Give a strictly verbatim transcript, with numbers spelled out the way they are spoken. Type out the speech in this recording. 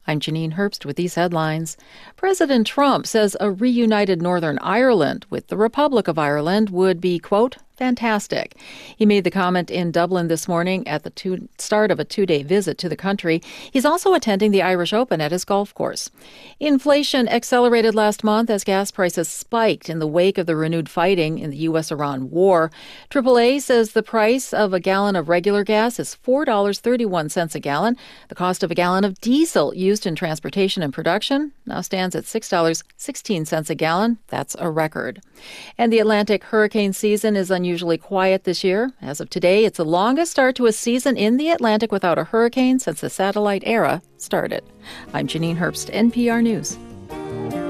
I'm Janine Herbst with these headlines. President Trump says a reunited Northern Ireland with the Republic of Ireland would be, quote, fantastic. He made the comment in Dublin this morning at the two, start of a two-day visit to the country. He's also attending the Irish Open at his golf course. Inflation accelerated last month as gas prices spiked in the wake of the renewed fighting in the U S Iran war. triple A says the price of a gallon of regular gas is four dollars and thirty-one cents a gallon. The cost of a gallon of diesel used in transportation and production now stands at six dollars and sixteen cents a gallon. That's a record. And the Atlantic hurricane season is unusually quiet this year. As of today, it's the longest start to a season in the Atlantic without a hurricane since the satellite era started. I'm Janine Herbst, N P R News.